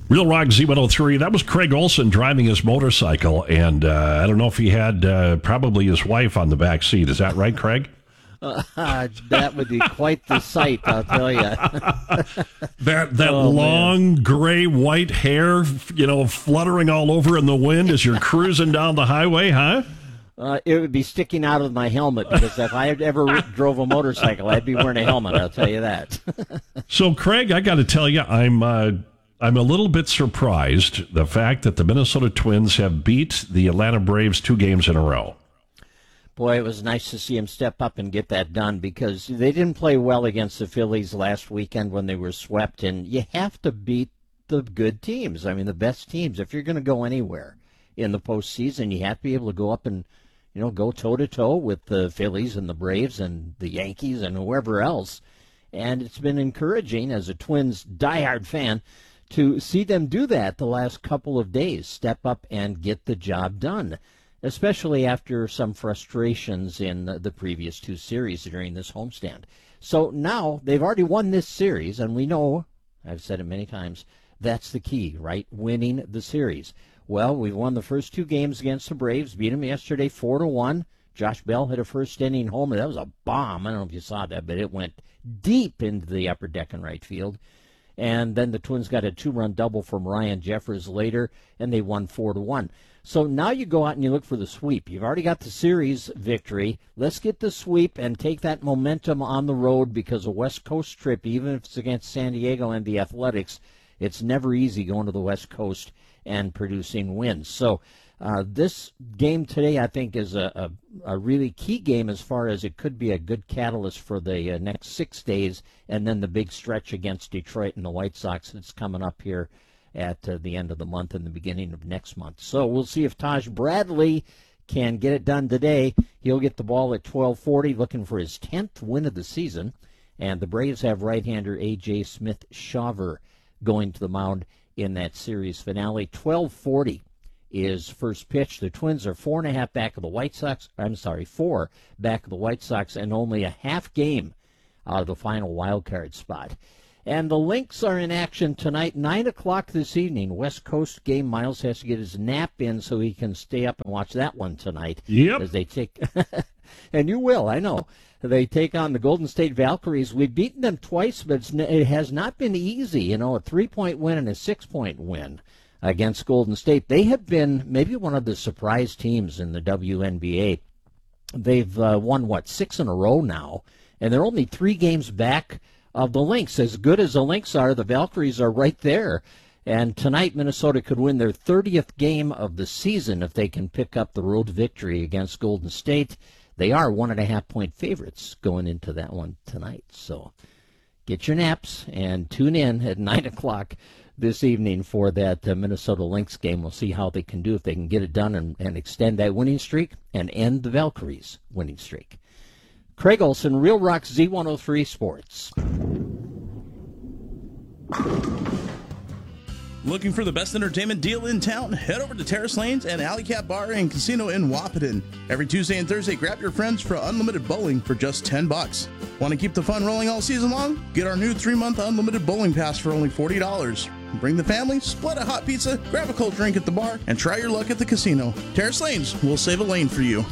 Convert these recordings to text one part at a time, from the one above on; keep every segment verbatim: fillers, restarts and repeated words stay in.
Real Rock Z one oh three, that was Craig Olson driving his motorcycle, and uh, I don't know if he had uh, probably his wife on the back seat. Is that right, Craig? Uh, that would be quite the sight, I'll tell you. that that oh, long man. gray white hair, you know, fluttering all over in the wind as you're cruising down the highway, huh? Uh, it would be sticking out of my helmet, because if I ever drove a motorcycle, I'd be wearing a helmet, I'll tell you that. So, Craig, I got to tell you, I'm uh, I'm a little bit surprised the fact that the Minnesota Twins have beat the Atlanta Braves two games in a row. Boy, it was nice to see him step up and get that done, because they didn't play well against the Phillies last weekend when they were swept, and you have to beat the good teams. I mean, the best teams. If you're going to go anywhere in the postseason, you have to be able to go up and, you know, go toe-to-toe with the Phillies and the Braves and the Yankees and whoever else. And it's been encouraging as a Twins diehard fan to see them do that the last couple of days, step up and get the job done, especially after some frustrations in the previous two series during this homestand. So now they've already won this series, and we know, I've said it many times, that's the key, right? Winning the series. Well, we've won the first two games against the Braves, beat them yesterday four to one. Josh Bell hit a first inning homer. That was a bomb. I don't know if you saw that, but it went deep into the upper deck in right field. And then the Twins got a two-run double from Ryan Jeffers later, and they won four to one. So now you go out and you look for the sweep. You've already got the series victory. Let's get the sweep and take that momentum on the road, because a West Coast trip, even if it's against San Diego and the Athletics, it's never easy going to the West Coast and producing wins. So uh, this game today, I think, is a, a, a really key game as far as it could be a good catalyst for the uh, next six days, and then the big stretch against Detroit and the White Sox that's coming up here at uh, the end of the month and the beginning of next month. So we'll see if Taj Bradley can get it done today. He'll get the ball at twelve forty, looking for his tenth win of the season. And the Braves have right-hander A J Smith-Shawver going to the mound in that series finale. twelve forty is first pitch. The Twins are four and a half back of the White Sox. I'm sorry, four back of the White Sox, and only a half game out of the final wild card spot. And the Lynx are in action tonight, nine o'clock this evening. West Coast game. Miles has to get his nap in so he can stay up and watch that one tonight. Yep. As they take, and you will, I know. They take on the Golden State Valkyries. We've beaten them twice, but it's, it has not been easy. You know, a three-point win and a six-point win against Golden State. They have been maybe one of the surprise teams in the W N B A. They've uh, won, what, six in a row now, and they're only three games back of the Lynx. As good as the Lynx are, the Valkyries are right there. And tonight, Minnesota could win their thirtieth game of the season if they can pick up the road victory against Golden State. They are one and a half point favorites going into that one tonight. So get your naps and tune in at nine o'clock this evening for that uh, Minnesota Lynx game. We'll see how they can do, if they can get it done and, and extend that winning streak and end the Valkyries' winning streak. Craig Olson, Real Rock Z one oh three Sports. Looking for the best entertainment deal in town? Head over to Terrace Lanes and Alley Cat Bar and Casino in Wahpeton. Every Tuesday and Thursday, grab your friends for unlimited bowling for just ten bucks. Want to keep the fun rolling all season long? Get our new three-month unlimited bowling pass for only forty dollars. Bring the family, split a hot pizza, grab a cold drink at the bar, and try your luck at the casino. Terrace Lanes will save a lane for you.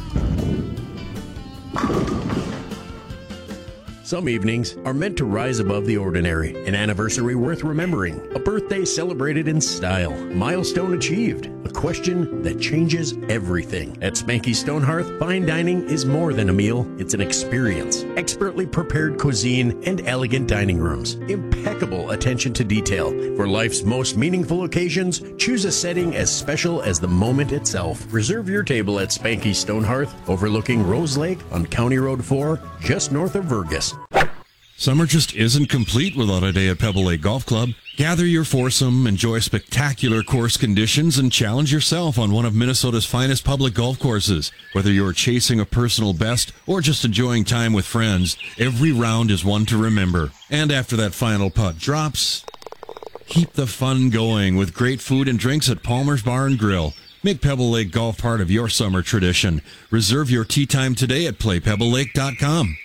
Some evenings are meant to rise above the ordinary. An anniversary worth remembering. A birthday celebrated in style. Milestone achieved. A question that changes everything. At Spanky Stonehearth, fine dining is more than a meal. It's an experience. Expertly prepared cuisine and elegant dining rooms. Impeccable attention to detail. For life's most meaningful occasions, choose a setting as special as the moment itself. Reserve your table at Spanky Stonehearth, overlooking Rose Lake on County Road four, just north of Vergas. Summer just isn't complete without a day at Pebble Lake Golf Club. Gather your foursome, enjoy spectacular course conditions, and challenge yourself on one of Minnesota's finest public golf courses. Whether you're chasing a personal best or just enjoying time with friends, every round is one to remember. And after that final putt drops, keep the fun going with great food and drinks at Palmer's Bar and Grill. Make Pebble Lake Golf part of your summer tradition. Reserve your tee time today at play pebble lake dot com.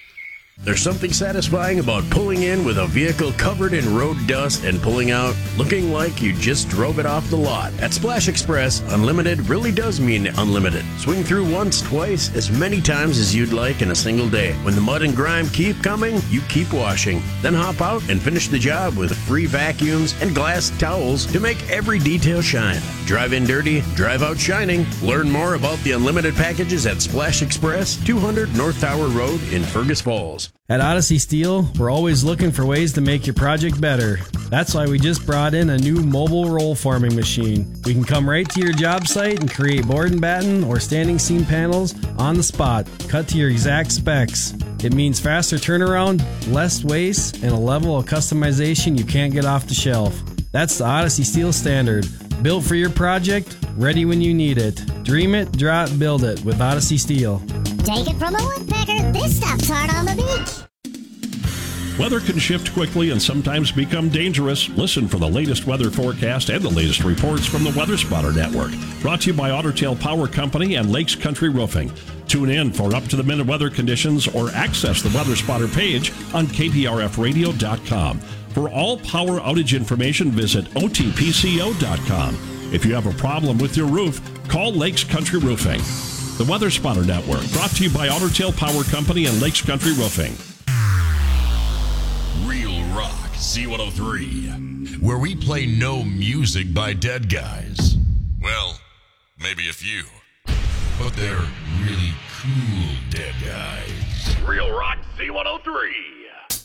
There's something satisfying about pulling in with a vehicle covered in road dust and pulling out looking like you just drove it off the lot. At Splash Express, unlimited really does mean unlimited. Swing through once, twice, as many times as you'd like in a single day. When the mud and grime keep coming, you keep washing. Then hop out and finish the job with free vacuums and glass towels to make every detail shine. Drive in dirty, drive out shining. Learn more about the unlimited packages at Splash Express, two hundred North Tower Road in Fergus Falls. At Odyssey Steel, we're always looking for ways to make your project better. That's why we just brought in a new mobile roll forming machine. We can come right to your job site and create board and batten or standing seam panels on the spot, cut to your exact specs. It means faster turnaround, less waste, and a level of customization you can't get off the shelf. That's the Odyssey Steel Standard. Built for your project, ready when you need it. Dream it, draw it, build it with Odyssey Steel. Take it from a woodpecker, this stuff's hard on the beach. Weather can shift quickly and sometimes become dangerous. Listen for the latest weather forecast and the latest reports from the Weather Spotter Network. Brought to you by Otter Tail Power Company and Lakes Country Roofing. Tune in for up-to-the-minute weather conditions or access the Weather Spotter page on K P R F radio dot com. For all power outage information, visit O T P C O dot com. If you have a problem with your roof, call Lakes Country Roofing. The Weather Spotter Network, brought to you by Otter Tail Power Company and Lakes Country Roofing. Real Rock Z one oh three, where we play no music by dead guys. Well, maybe a few, but they're really cool dead guys. Real Rock Z one oh three.